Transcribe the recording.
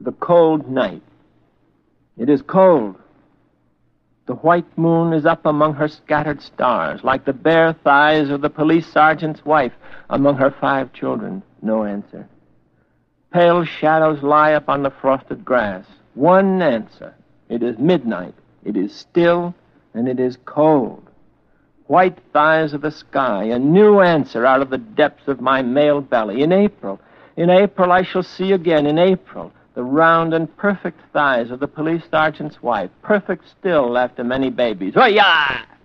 The cold night. It is cold. The white moon is up among her scattered stars, like the bare thighs of the police sergeant's wife among her 5 children. No answer. Pale shadows lie upon the frosted grass. One answer. It is midnight. It is still, and it is cold. White thighs of the sky, a new answer out of the depths of my male belly. In April I shall see again, in April, the round and perfect thighs of the police sergeant's wife, perfect still after many babies. Oh, yeah!